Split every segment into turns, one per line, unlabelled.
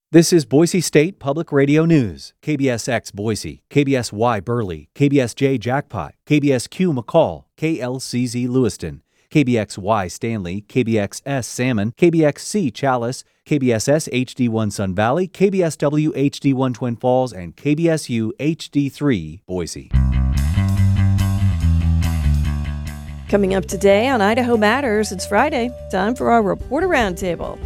This is Boise State Public Radio News. KBSX Boise, KBSY Burley, KBSJ Jackpot, KBSQ McCall, KLCZ Lewiston, KBXY Stanley, KBXS Salmon, KBXC Chalice, KBSS HD1 Sun Valley, KBSW HD1 Twin Falls, and KBSU HD3 Boise.
Coming up today on Idaho Matters, it's Friday. Time for our Reporter Roundtable.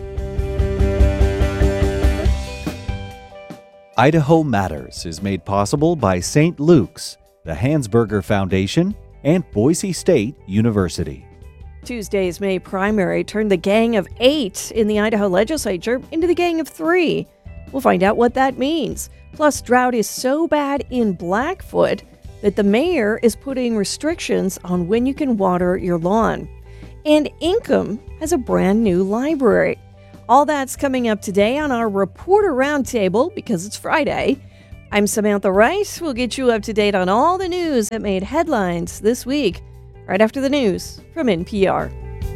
Idaho Matters is made possible by St. Luke's, the Hansberger Foundation, and Boise State University.
Tuesday's May primary turned the gang of 8 in the Idaho legislature into the gang of 3. We'll find out what that means. Plus, drought is so bad in Blackfoot that the mayor is putting restrictions on when you can water your lawn. And Inkom has a brand new library. All that's coming up today on our Reporter Roundtable because it's Friday. I'm Samantha Rice. We'll get you up to date on all the news that made headlines this week, right after the news from NPR.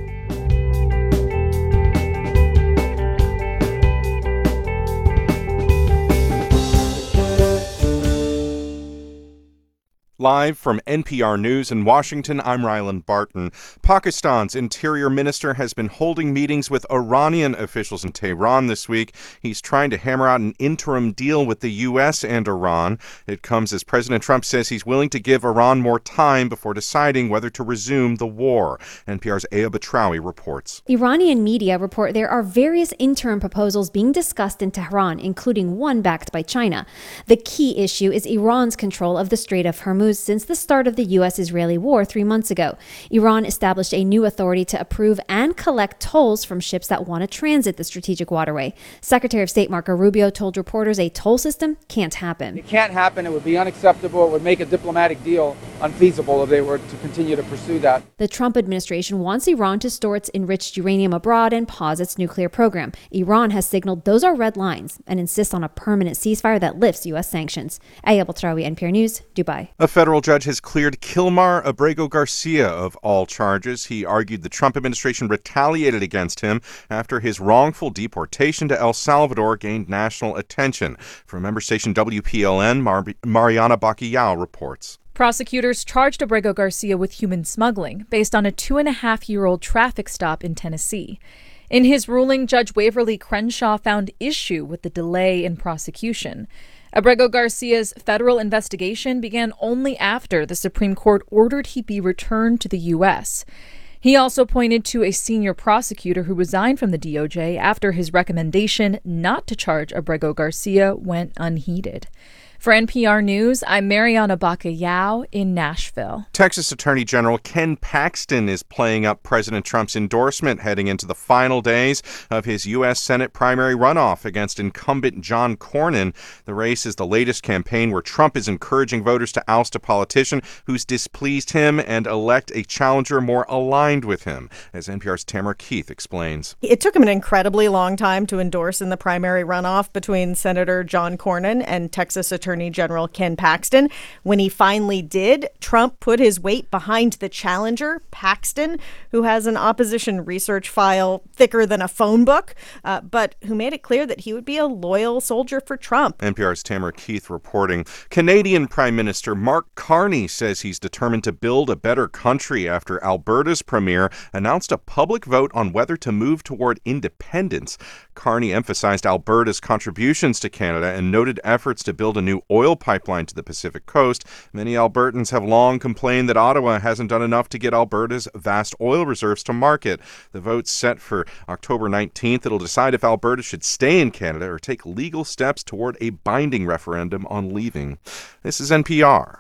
Live from NPR News in Washington, I'm Ryland Barton. Pakistan's interior minister has been holding meetings with Iranian officials in Tehran this week. He's trying to hammer out an interim deal with the U.S. and Iran. It comes as President Trump says he's willing to give Iran more time before deciding whether to resume the war. NPR's Aya Batrawi reports.
Iranian media report there are various interim proposals being discussed in Tehran, including one backed by China. The key issue is Iran's control of the Strait of Hormuz since the start of the U.S.-Israeli war 3 months ago. Iran established a new authority to approve and collect tolls from ships that want to transit the strategic waterway. Secretary of State Marco Rubio told reporters a toll system can't happen.
It can't happen. It would be unacceptable. It would make a diplomatic deal unfeasible if they were to continue to pursue that.
The Trump administration wants Iran to store its enriched uranium abroad and pause its nuclear program. Iran has signaled those are red lines and insists on a permanent ceasefire that lifts U.S. sanctions. Aya Batrawi, NPR News, Dubai.
A federal judge has cleared Kilmar Abrego Garcia of all charges. He argued the Trump administration retaliated against him after his wrongful deportation to El Salvador gained national attention. From member station WPLN, Mariana Bacallao reports.
Prosecutors charged Abrego Garcia with human smuggling based on a 2.5-year-old traffic stop in Tennessee. In his ruling, Judge Waverly Crenshaw found issue with the delay in prosecution. Abrego Garcia's federal investigation began only after the Supreme Court ordered he be returned to the U.S. He also pointed to a senior prosecutor who resigned from the DOJ after his recommendation not to charge Abrego Garcia went unheeded. For NPR News, I'm Mariana Bacallao in Nashville.
Texas Attorney General Ken Paxton is playing up President Trump's endorsement heading into the final days of his U.S. Senate primary runoff against incumbent John Cornyn. The race is the latest campaign where Trump is encouraging voters to oust a politician who's displeased him and elect a challenger more aligned with him, as NPR's Tamara Keith explains.
It took him an incredibly long time to endorse in the primary runoff between Senator John Cornyn and Texas Attorney General Ken Paxton. When he finally did, Trump put his weight behind the challenger, Paxton, who has an opposition research file thicker than a phone book, but who made it clear that he would be a loyal soldier for Trump.
NPR's Tamara Keith reporting. Canadian Prime Minister Mark Carney says he's determined to build a better country after Alberta's premier announced a public vote on whether to move toward independence. Carney emphasized Alberta's contributions to Canada and noted efforts to build a new oil pipeline to the Pacific coast. Many Albertans have long complained that Ottawa hasn't done enough to get Alberta's vast oil reserves to market. The vote's set for October 19th. It'll decide if Alberta should stay in Canada or take legal steps toward a binding referendum on leaving. This is NPR.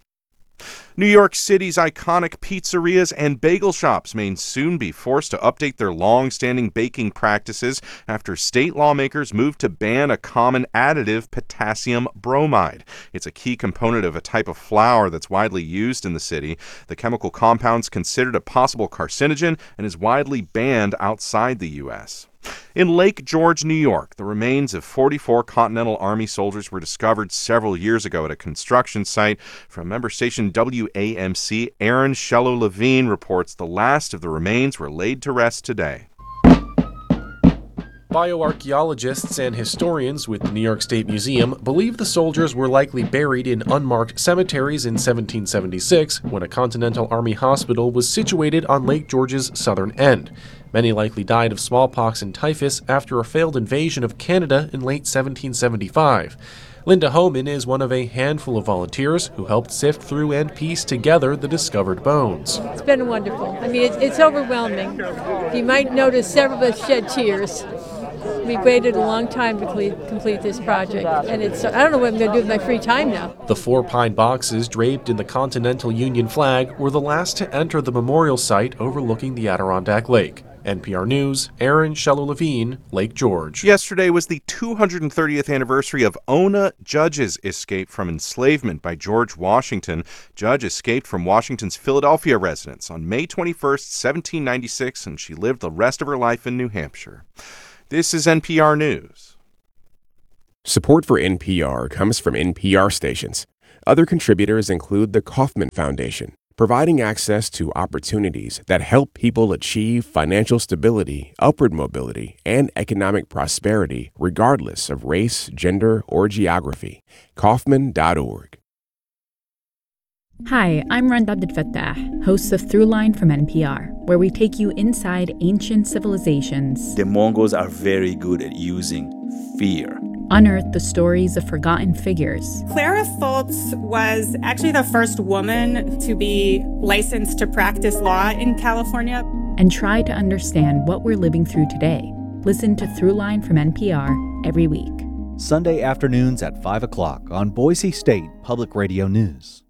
New York City's iconic pizzerias and bagel shops may soon be forced to update their long-standing baking practices after state lawmakers moved to ban a common additive, potassium bromide. It's a key component of a type of flour that's widely used in the city. The chemical compound's considered a possible carcinogen and is widely banned outside the U.S. In Lake George, New York, the remains of 44 Continental Army soldiers were discovered several years ago at a construction site. From member station WAMC, Aaron Shello-Levine reports the last of the remains were laid to rest today.
Bioarchaeologists and historians with the New York State Museum believe the soldiers were likely buried in unmarked cemeteries in 1776 when a Continental Army hospital was situated on Lake George's southern end. Many likely died of smallpox and typhus after a failed invasion of Canada in late 1775. Linda Homan is one of a handful of volunteers who helped sift through and piece together the discovered bones.
It's been wonderful. I mean, it's overwhelming. You might notice several of us shed tears. We've waited a long time to complete this project, and I don't know what I'm going to do with my free time now.
The 4 pine boxes draped in the Continental Union flag were the last to enter the memorial site overlooking the Adirondack Lake. NPR News, Aaron Shello-Levine, Lake George.
Yesterday was the 230th anniversary of Ona Judge's escape from enslavement by George Washington. Judge escaped from Washington's Philadelphia residence on May 21st, 1796, and she lived the rest of her life in New Hampshire. This is NPR News.
Support for NPR comes from NPR stations. Other contributors include the Kauffman Foundation, providing access to opportunities that help people achieve financial stability, upward mobility, and economic prosperity regardless of race, gender, or geography. Kauffman.org.
Hi, I'm Rand Abdel Fattah, host of Throughline from NPR, where we take you inside ancient civilizations.
The Mongols are very good at using fear.
Unearth the stories of forgotten figures.
Clara Fultz was actually the first woman to be licensed to practice law in California.
And try to understand what we're living through today. Listen to Throughline from NPR every week.
Sunday afternoons at 5 o'clock on Boise State Public Radio News.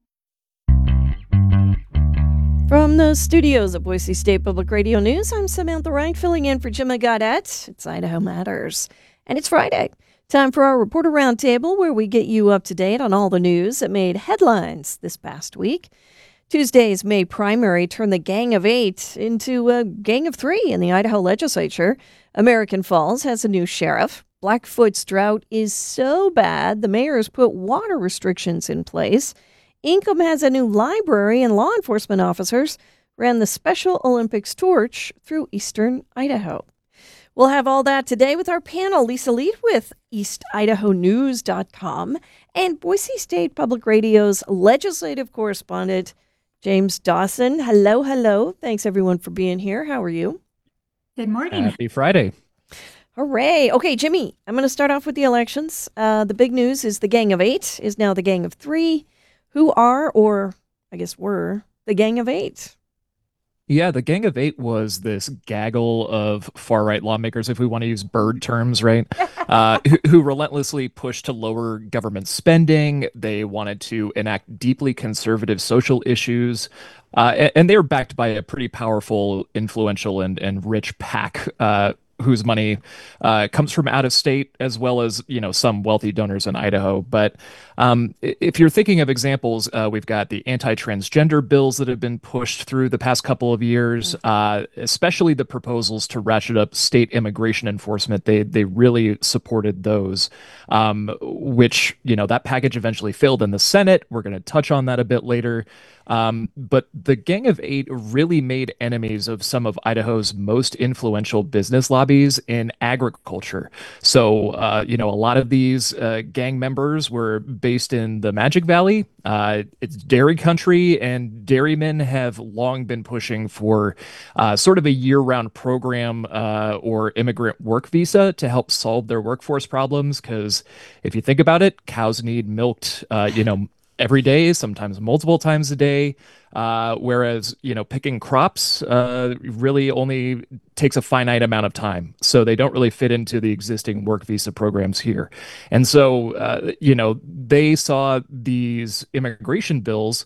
From the studios of Boise State Public Radio News, I'm Samantha Wright filling in for Jim Gaudette. It's Idaho Matters. And it's Friday. Time for our Reporter Roundtable, where we get you up to date on all the news that made headlines this past week. Tuesday's May primary turned the Gang of 8 into a Gang of 3 in the Idaho legislature. American Falls has a new sheriff. Blackfoot's drought is so bad, the mayor's put water restrictions in place. Ingham has a new library, and law enforcement officers ran the Special Olympics torch through eastern Idaho. We'll have all that today with our panel, Lisa Lead with EastIdahoNews.com and Boise State Public Radio's legislative correspondent, James Dawson. Hello, hello. Thanks, everyone, for being here. How are you?
Good morning.
Happy Friday.
Hooray. Okay, Jimmy, I'm going to start off with the elections. The big news is the Gang of 8 is now the Gang of 3. Who are, or I guess were, the Gang of 8?
Yeah, the Gang of 8 was this gaggle of far-right lawmakers, if we want to use bird terms, right? Who relentlessly pushed to lower government spending. They wanted to enact deeply conservative social issues. And they were backed by a pretty powerful, influential, and rich PAC whose money comes from out of state, as well as, some wealthy donors in Idaho. But if you're thinking of examples, we've got the anti-transgender bills that have been pushed through the past couple of years, especially the proposals to ratchet up state immigration enforcement. They really supported those, which, that package eventually failed in the Senate. We're going to touch on that a bit later. But the Gang of 8 really made enemies of some of Idaho's most influential business lobbies in agriculture. So, a lot of these gang members were based in the Magic Valley. It's dairy country, and dairymen have long been pushing for sort of a year-round program or immigrant work visa to help solve their workforce problems. Because if you think about it, cows need milked, every day, sometimes multiple times a day, whereas, picking crops really only takes a finite amount of time. So they don't really fit into the existing work visa programs here. And so, they saw these immigration bills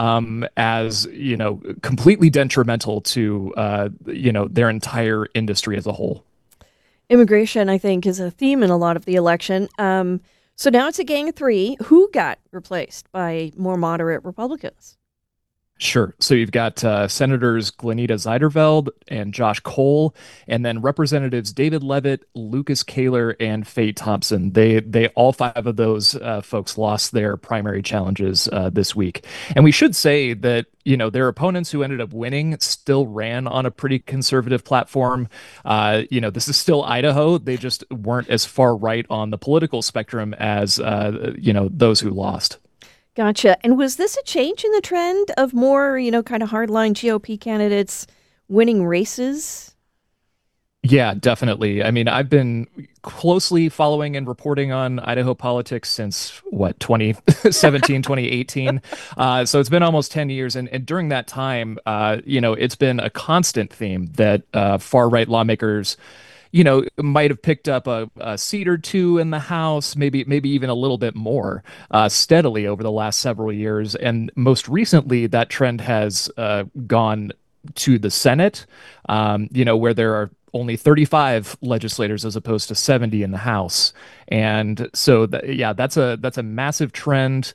as, completely detrimental to, their entire industry as a whole.
Immigration, I think, is a theme in a lot of the election. So now it's a Gang of 3. Who got replaced by more moderate Republicans?
Sure. So you've got Senators Glenita Zeiderveld and Josh Cole, and then Representatives David Levitt, Lucas Kaler, and Faye Thompson. They all five of those folks lost their primary challenges this week. And we should say that their opponents who ended up winning still ran on a pretty conservative platform. This is still Idaho. They just weren't as far right on the political spectrum as those who lost.
Gotcha. And was this a change in the trend of more, kind of hardline GOP candidates winning races?
Yeah, definitely. I mean, I've been closely following and reporting on Idaho politics since 2017, 2018. So it's been almost 10 years. And during that time, it's been a constant theme that far-right lawmakers might have picked up a seat or two in the House, maybe even a little bit more steadily over the last several years. And most recently, that trend has gone to the Senate, where there are only 35 legislators as opposed to 70 in the House. And so, that's a massive trend.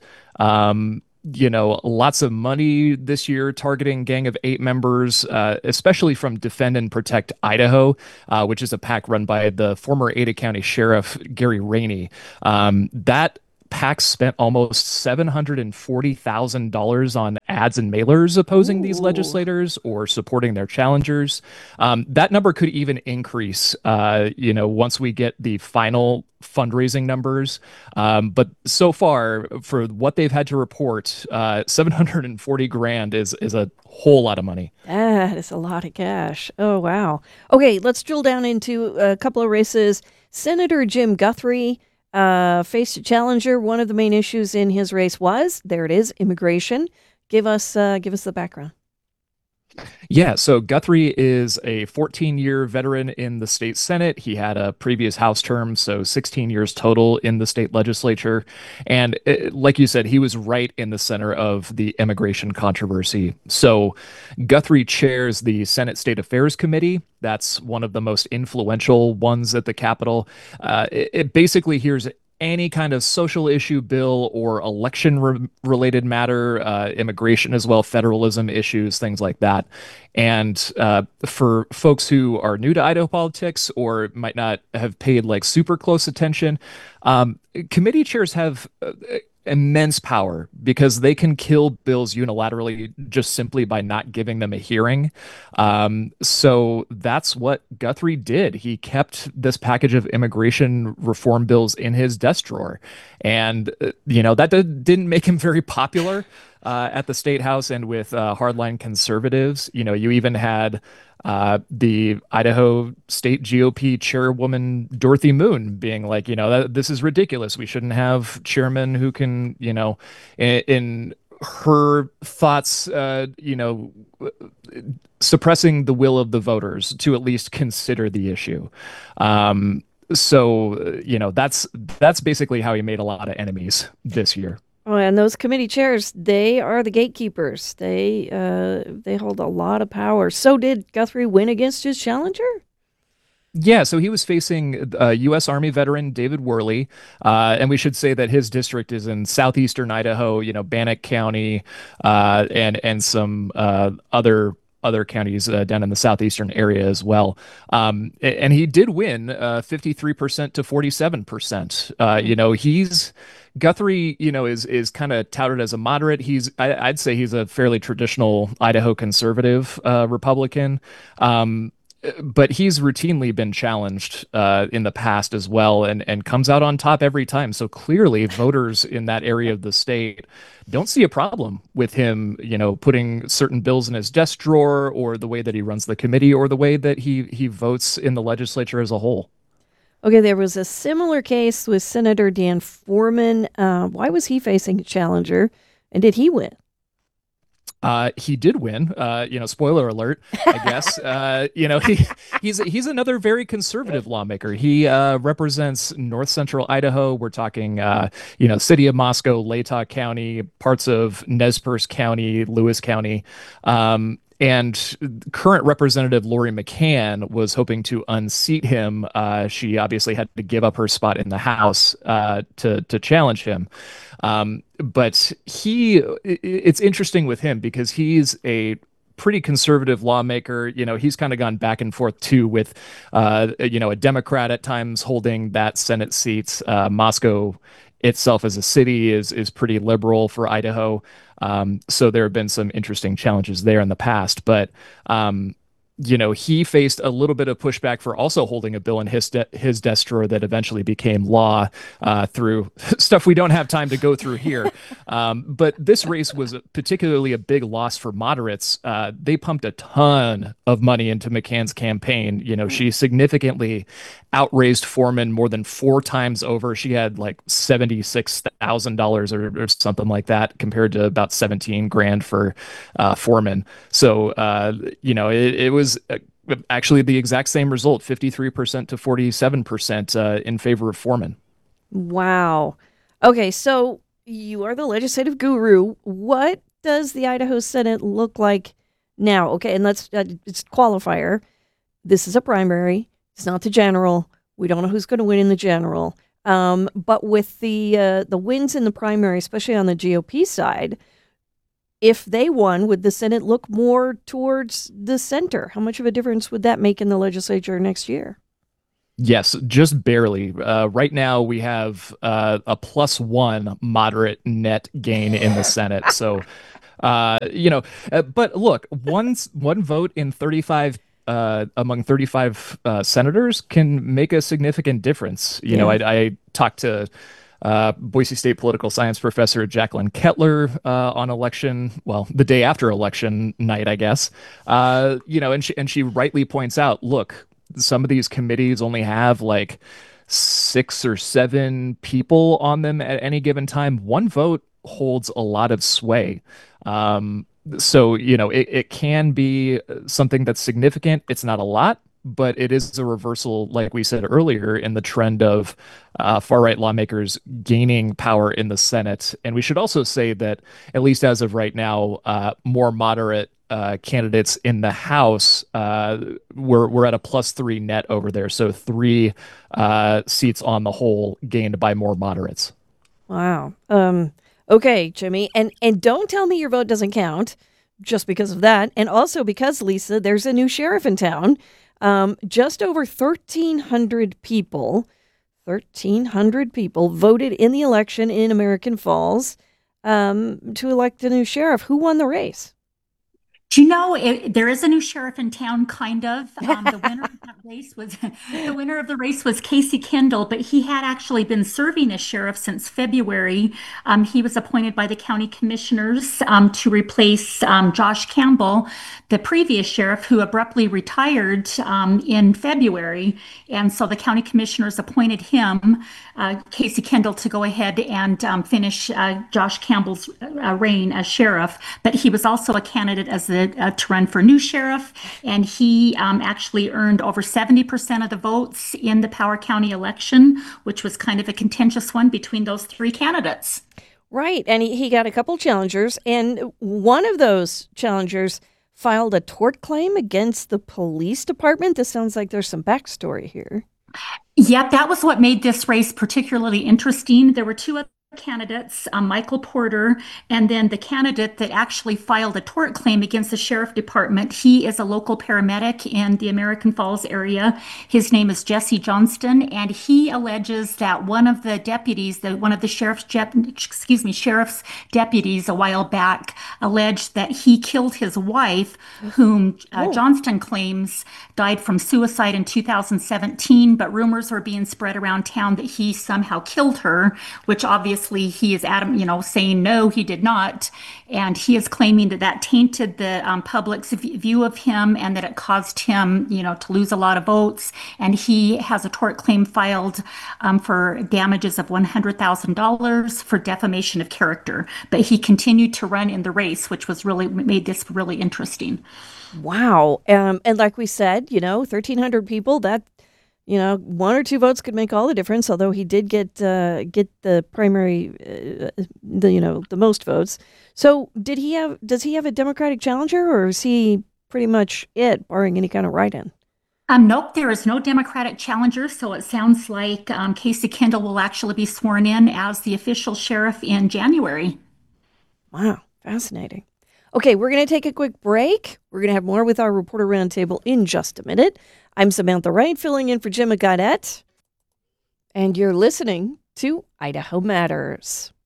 Lots of money this year targeting Gang of Eight members, especially from Defend and Protect Idaho, which is a PAC run by the former Ada County Sheriff Gary Rainey. That PAC spent almost $740,000 on ads and mailers opposing these legislators or supporting their challengers. That number could even increase, once we get the final fundraising numbers. But so far, for what they've had to report, $740,000 is a whole lot of money.
That is a lot of cash. Oh, wow. Okay, let's drill down into a couple of races. Senator Jim Guthrie faced a challenger. One of the main issues in his race was, there it is, immigration. Give us the background.
Yeah, so Guthrie is a 14-year veteran in the state Senate. He had a previous House term, so 16 years total in the state legislature. And like you said, he was right in the center of the immigration controversy. So Guthrie chairs the Senate State Affairs Committee. That's one of the most influential ones at the Capitol. It basically hears any kind of social issue bill or election-related matter, immigration as well, federalism issues, things like that. And for folks who are new to Idaho politics or might not have paid super close attention, committee chairs have immense power because they can kill bills unilaterally just simply by not giving them a hearing. So that's what Guthrie did. He kept this package of immigration reform bills in his desk drawer. And, that didn't make him very popular at the state house and with hardline conservatives. You even had the Idaho State GOP chairwoman Dorothy Moon being like, this is ridiculous. We shouldn't have chairmen who can, in her thoughts, suppressing the will of the voters to at least consider the issue. So that's basically how he made a lot of enemies this year.
Oh, and those committee chairs, they are the gatekeepers. They hold a lot of power. So did Guthrie win against his challenger?
Yeah, so he was facing U.S. Army veteran David Worley, and we should say that his district is in southeastern Idaho, Bannock County, and some other counties down in the southeastern area as well. And he did win 53% to 47%. Guthrie, is kind of touted as a moderate. I'd say he's a fairly traditional Idaho conservative Republican. But he's routinely been challenged in the past as well and comes out on top every time. So clearly voters in that area of the state don't see a problem with him, putting certain bills in his desk drawer or the way that he runs the committee or the way that he votes in the legislature as a whole.
Okay, there was a similar case with Senator Dan Foreman. Why was he facing a challenger, and did he win?
He did win. Spoiler alert, I guess. He's another very conservative lawmaker. He represents North Central Idaho. We're talking, City of Moscow, Latah County, parts of Nez Perce County, Lewis County. And current Representative Lori McCann was hoping to unseat him. She obviously had to give up her spot in the House to challenge him. But it's interesting with him because he's a pretty conservative lawmaker. He's kind of gone back and forth too with, a Democrat at times holding that Senate seat. Moscow itself as a city is pretty liberal for Idaho. So there have been some interesting challenges there in the past, but he faced a little bit of pushback for also holding a bill in his desk drawer that eventually became law through stuff we don't have time to go through here. But this race was particularly a big loss for moderates. They pumped a ton of money into McCann's campaign. She significantly outraised Foreman more than 4 times over. She had like $76,000 or something like that compared to about 17 grand for Foreman. So, it was actually the exact same result, 53% to 47% in favor of Foreman.
Wow. Okay, so you are the legislative guru. What does the Idaho Senate look like now? Okay, and let's it's qualifier. This is a primary. It's not the general. We don't know who's going to win in the general. But with the wins in the primary, especially on the GOP side, if they won, would the Senate look more towards the center? How much of a difference would that make in the legislature next year?
Yes, just barely. Right now, we have a +1 moderate net gain in the Senate. So, but look, one vote in 35 among 35 senators can make a significant difference. I talked to Boise State political science professor Jacqueline Kettler on the day after election night, I guess. And she rightly points out, look, some of these committees only have like 6 or 7 people on them at any given time. One vote holds a lot of sway. So, it can be something that's significant. It's not a lot, but it is a reversal, like we said earlier, in the trend of far-right lawmakers gaining power in the Senate. And we should also say that, at least as of right now, more moderate candidates in the House, we're at a +3 net over there. So 3 seats on the whole gained by more moderates.
Wow. Okay, Jimmy. And don't tell me your vote doesn't count just because of that. And also because, Lisa, there's a new sheriff in town. Just over 1,300 people voted in the election in American Falls to elect a new sheriff. Who won the race?
Do you know there is a new sheriff in town? Kind of. The winner of the race was Casey Kendall, but he had actually been serving as sheriff since February. He was appointed by the county commissioners to replace Josh Campbell, the previous sheriff, who abruptly retired in February. And so the county commissioners appointed him, Casey Kendall, to go ahead and finish Josh Campbell's reign as sheriff. But he was also a candidate to run for new sheriff, and he actually earned over 70% of the votes in the Power County election, which was kind of a contentious one between those 3 candidates.
Right, and he got a couple challengers, and one of those challengers filed a tort claim against the police department. This sounds like there's some backstory here.
Yep, that was what made this race particularly interesting. There were 2 other candidates, Michael Porter, and then the candidate that actually filed a tort claim against the sheriff department. He is a local paramedic in the American Falls area. His name is Jesse Johnston, and he alleges that one of the deputies, one of the sheriff's deputies a while back, alleged that he killed his wife, whom Johnston claims died from suicide in 2017, but rumors are being spread around town that he somehow killed her, which obviously he is adamant, saying no, he did not. And he is claiming that tainted the public's view of him and that it caused him, to lose a lot of votes. And he has a tort claim filed for damages of $100,000 for defamation of character. But he continued to run in the race, which was made this really interesting.
Wow. And like we said, 1,300 people, that 1 or 2 votes could make all the difference, although he did get the primary, the most votes. So does he have a Democratic challenger, or is he pretty much it, barring any kind of write-in.
Nope, there is no Democratic challenger, so it sounds like Casey Kendall will actually be sworn in as the official sheriff in January.
Wow, fascinating. Okay, we're going to take a quick break. We're going to have more with our Reporter Roundtable in just a minute. I'm Samantha Wright, filling in for Jim Gaudette, and you're listening to Idaho Matters.